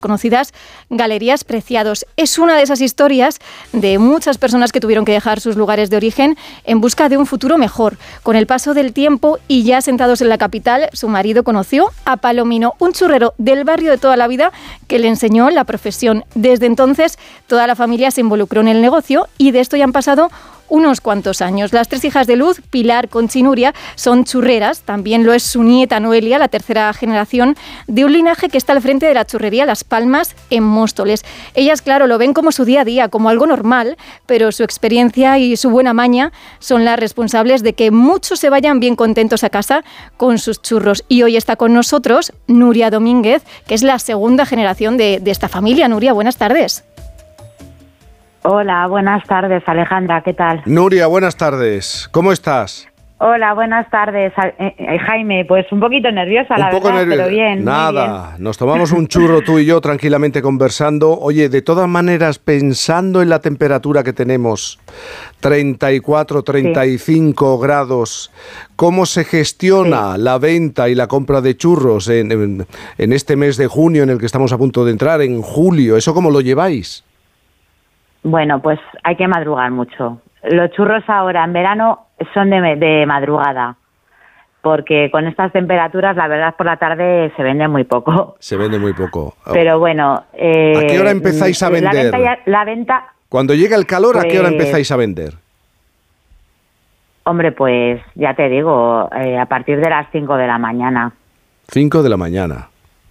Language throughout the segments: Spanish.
conocidas Galerías Preciados. Es una de esas historias de muchas personas que tuvieron que dejar sus lugares de origen en busca de un futuro mejor. Con el paso del tiempo y ya sentados en la capital, su marido conoció a Palomino, un churrero del barrio de toda la vida que le enseñó la profesión. Desde entonces, toda la familia se involucró en el negocio y de esto ya han pasado unos cuantos años. Las tres hijas de Luz, Pilar, Conchi y Nuria, son churreras. También lo es su nieta Noelia, la tercera generación de un linaje que está al frente de la churrería Las Palmas en Móstoles. Ellas, claro, lo ven como su día a día, como algo normal, pero su experiencia y su buena maña son las responsables de que muchos se vayan bien contentos a casa con sus churros. Y hoy está con nosotros Nuria Domínguez, que es la segunda generación de esta familia. Nuria, buenas tardes. Hola, buenas tardes, Alejandra, ¿qué tal? Nuria, buenas tardes, ¿cómo estás? Hola, buenas tardes, Jaime, pues un poquito nerviosa, la verdad, pero bien. Nada, bien. Nos tomamos un churro tú y yo tranquilamente conversando. Oye, de todas maneras, pensando en la temperatura que tenemos, 34, 35 grados, ¿cómo se gestiona la venta y la compra de churros en este mes de junio en el que estamos a punto de entrar, en julio? ¿Eso cómo lo lleváis? Bueno, pues hay que madrugar mucho. Los churros ahora en verano son de madrugada, porque con estas temperaturas, la verdad, por la tarde se vende muy poco. Se vende muy poco. Pero bueno... ¿A qué hora empezáis a vender? La venta... Cuando llega el calor, pues, ¿a qué hora empezáis a vender? Hombre, pues ya te digo, a partir de las 5 de la mañana. 5 de la mañana.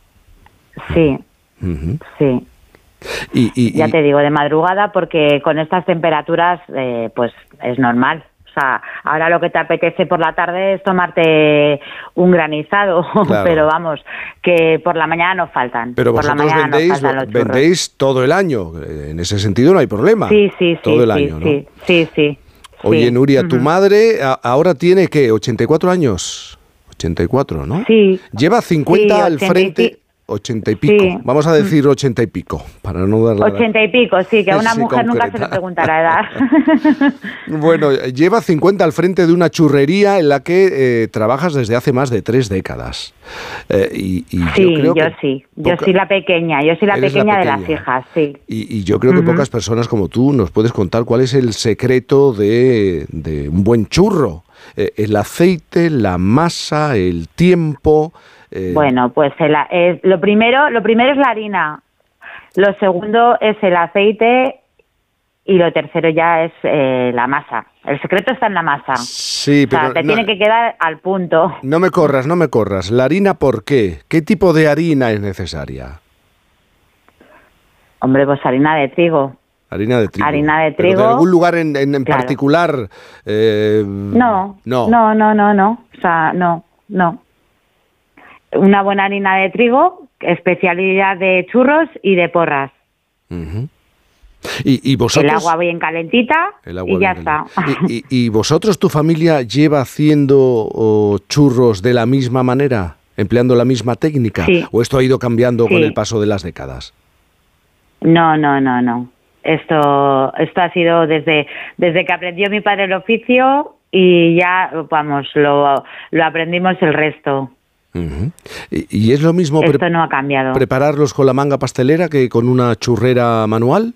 Sí, sí. Ya te digo, de madrugada, porque con estas temperaturas pues es normal. O sea, ahora lo que te apetece por la tarde es tomarte un granizado, claro. Pero vamos, que por la mañana no faltan. Pero vosotros vendéis todo el año, en ese sentido no hay problema. Sí, todo el año, ¿no? Sí. Oye, Nuria, tu madre ahora tiene, ¿qué? 84 años. 84, ¿no? Sí. Lleva 50 al frente... 80 y pico, sí. Vamos a decir 80 y pico, para no darle... 80 y pico, sí, que a una mujer nunca se le pregunta la edad. Bueno, lleva 50 al frente de una churrería en la que trabajas desde hace más de 3 décadas. Sí, yo soy la pequeña, de las hijas, sí. Y yo creo que pocas personas como tú nos puedes contar cuál es el secreto de un buen churro. El aceite, la masa, el tiempo... Bueno, pues lo primero es la harina, lo segundo es el aceite y lo tercero ya es la masa. El secreto está en la masa. Sí, pero... O sea, te tiene que quedar al punto. No me corras. ¿La harina por qué? ¿Qué tipo de harina es necesaria? Hombre, pues harina de trigo. Harina de trigo. ¿Pero de algún lugar en claro. particular? No. O sea, no. Una buena harina de trigo, especialidad de churros y de porras. Uh-huh. ¿Y vosotros? El agua bien calentita y ya está. ¿Y vosotros, tu familia, lleva haciendo churros de la misma manera, empleando la misma técnica? Sí. ¿O esto ha ido cambiando con el paso de las décadas? No. Esto ha sido desde que aprendió mi padre el oficio y ya, vamos, lo aprendimos el resto. Uh-huh. ¿Y es lo mismo esto no ha cambiado. prepararlos con la manga pastelera que con una churrera manual?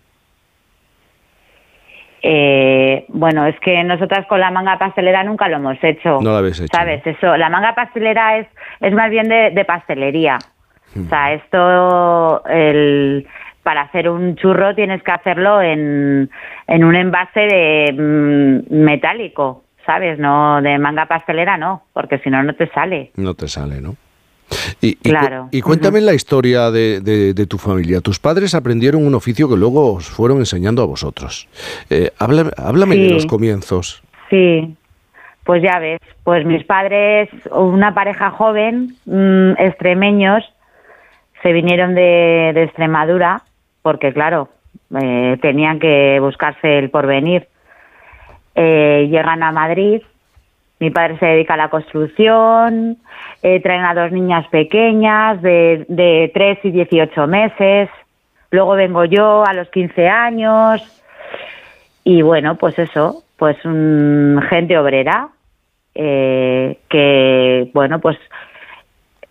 Bueno, es que nosotras con la manga pastelera nunca lo hemos hecho. No la habéis hecho. ¿Sabes? Eso, la manga pastelera es más bien de pastelería. O sea, esto, para hacer un churro tienes que hacerlo en un envase de metálico. ¿Sabes? No, de manga pastelera no, porque si no, no te sale. No te sale, ¿no? Claro. Y cuéntame la historia de tu familia. Tus padres aprendieron un oficio que luego os fueron enseñando a vosotros. Háblame de los comienzos. Sí, pues ya ves, pues mis padres, una pareja joven, extremeños, se vinieron de Extremadura, porque claro, tenían que buscarse el porvenir. Llegan a Madrid, mi padre se dedica a la construcción, traen a 2 niñas pequeñas de 3 y 18 meses, luego vengo yo a los 15 años y bueno, pues eso, pues gente obrera que, bueno, pues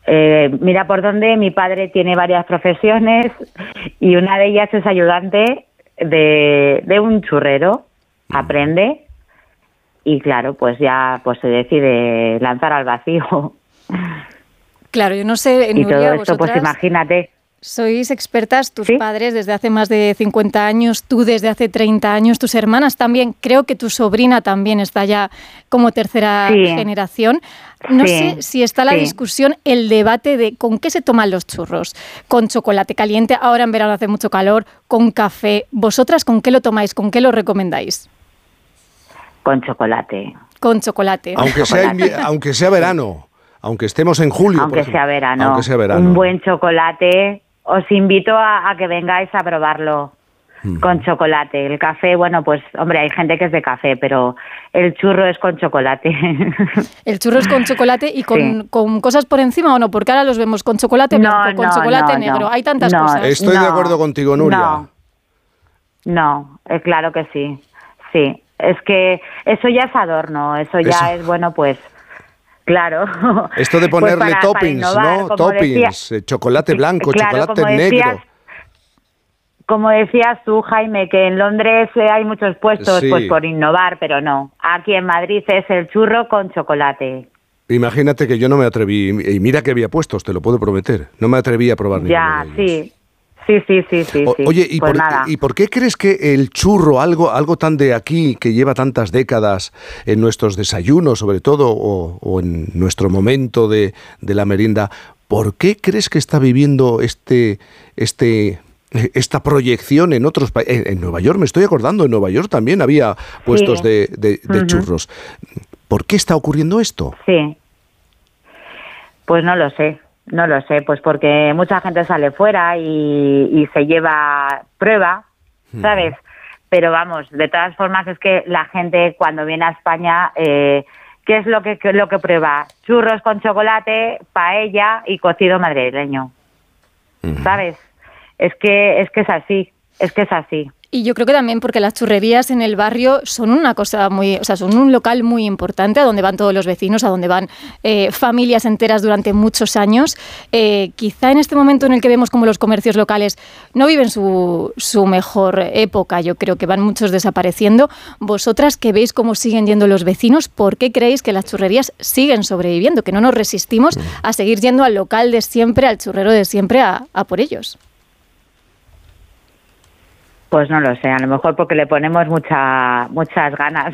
mira por dónde, mi padre tiene varias profesiones y una de ellas es ayudante de un churrero. Aprende y claro, pues ya pues se decide lanzar al vacío. Claro, yo no sé, y Nuria, todo esto, pues imagínate. Sois expertas, tus ¿Sí? padres desde hace más de 50 años, tú desde hace 30 años, tus hermanas también, creo que tu sobrina también está ya como tercera generación. No sé si está la discusión, el debate de con qué se toman los churros. Con chocolate caliente, ahora en verano hace mucho calor, con café. ¿Vosotras con qué lo tomáis? ¿Con qué lo recomendáis? Con chocolate. Con chocolate. Aunque sea verano, aunque estemos en julio. Aunque sea verano. verano. Un buen chocolate. Os invito a que vengáis a probarlo con chocolate. El café, bueno, pues, hombre, hay gente que es de café, pero el churro es con chocolate. ¿El churro es con chocolate y con cosas por encima o no? Porque ahora los vemos con chocolate blanco, con chocolate negro. Hay tantas cosas. Estoy de acuerdo contigo, Nuria. No, claro que sí. Sí, es que eso ya es adorno, eso ya es, bueno, pues... Claro. Esto de ponerle pues toppings, innovar, ¿no? Toppings, chocolate blanco, claro, chocolate negro. Como decías tú, Jaime, que en Londres hay muchos puestos pues por innovar, pero no. Aquí en Madrid es el churro con chocolate. Imagínate que yo no me atreví, y mira que había puestos, te lo puedo prometer. No me atreví a probar ninguno de ellos. Sí. Oye, pues ¿y por qué crees que el churro, algo tan de aquí, que lleva tantas décadas en nuestros desayunos, sobre todo, o en nuestro momento de la merienda, ¿por qué crees que está viviendo esta proyección en otros países? En Nueva York, me estoy acordando, en Nueva York también había puestos de churros. ¿Por qué está ocurriendo esto? Sí, pues no lo sé, pues porque mucha gente sale fuera y se lleva prueba, ¿sabes? Pero vamos, de todas formas es que la gente cuando viene a España, ¿qué es lo que prueba? Churros con chocolate, paella y cocido madrileño, ¿sabes? Es que es así. Y yo creo que también porque las churrerías en el barrio son una cosa son un local muy importante a donde van todos los vecinos, a donde van familias enteras durante muchos años. Quizá en este momento en el que vemos como los comercios locales no viven su mejor época, yo creo que van muchos desapareciendo. Vosotras que veis cómo siguen yendo los vecinos, ¿por qué creéis que las churrerías siguen sobreviviendo? Que no nos resistimos a seguir yendo al local de siempre, al churrero de siempre, a por ellos. Pues no lo sé, a lo mejor porque le ponemos muchas ganas.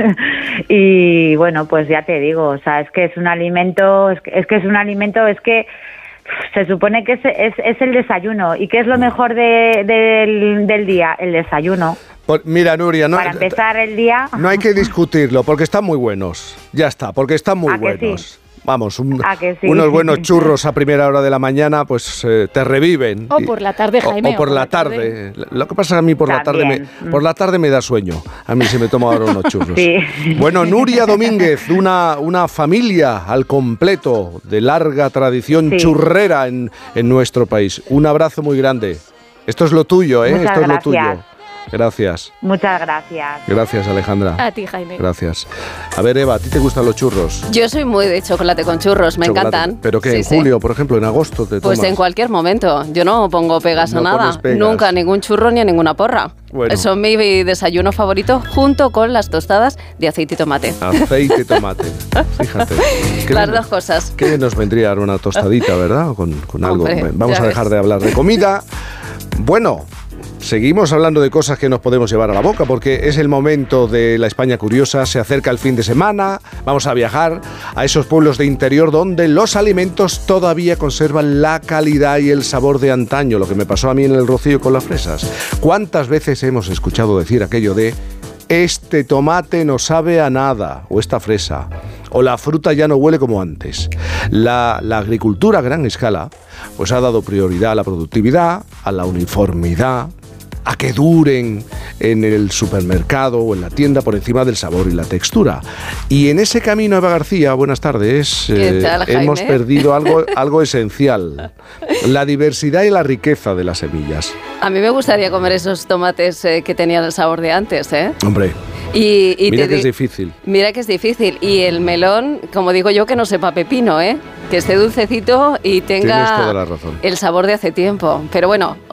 Y bueno, pues ya te digo, o sea, es que es un alimento, es que se supone que es el desayuno. ¿Y qué es lo mejor del día? El desayuno. Mira, Nuria, para empezar el día... No hay que discutirlo, porque están muy buenos. Ya está, porque están muy buenos. Sí? Vamos, unos buenos churros a primera hora de la mañana, pues te reviven. O por la tarde, Jaime. O por la tarde. Lo que pasa es que a mí por la tarde me da sueño. A mí se me toma ahora unos churros. Sí. Bueno, Nuria Domínguez, una familia al completo de larga tradición churrera en nuestro país. Un abrazo muy grande. Esto es lo tuyo, ¿eh? Muchas Esto gracias. Es lo tuyo. Gracias. Muchas gracias. Gracias, Alejandra. A ti, Jaime. Gracias. A ver, Eva, ¿a ti te gustan los churros? Yo soy muy de chocolate con churros, me encantan. ¿Pero qué? ¿En julio, por ejemplo? ¿En agosto te tomas? Pues en cualquier momento. Yo no pongo pegas a nada. Nunca, ningún churro ni a ninguna porra. Bueno. Son mi desayuno favorito junto con las tostadas de aceite y tomate. Aceite y tomate. Fíjate. Las dos cosas. ¿Qué nos vendría una tostadita, verdad? Con algo. Hombre, vamos a dejar de hablar de comida. Bueno, seguimos hablando de cosas que nos podemos llevar a la boca porque es el momento de la España curiosa, se acerca el fin de semana, vamos a viajar a esos pueblos de interior donde los alimentos todavía conservan la calidad y el sabor de antaño, lo que me pasó a mí en el Rocío con las fresas. ¿Cuántas veces hemos escuchado decir aquello de este tomate no sabe a nada, o esta fresa, o la fruta ya no huele como antes? La agricultura a gran escala pues ha dado prioridad a la productividad, a la uniformidad, a que duren en el supermercado o en la tienda por encima del sabor y la textura. Y en ese camino, Eva García, buenas tardes, hemos perdido algo esencial, la diversidad y la riqueza de las semillas. A mí me gustaría comer esos tomates que tenían el sabor de antes, ¿eh? Hombre. Mira que es difícil. Mira que es difícil. Y el melón, como digo yo, que no sepa pepino, ¿eh? Que esté dulcecito y tenga Tienes toda la razón. el sabor de hace tiempo. Pero bueno,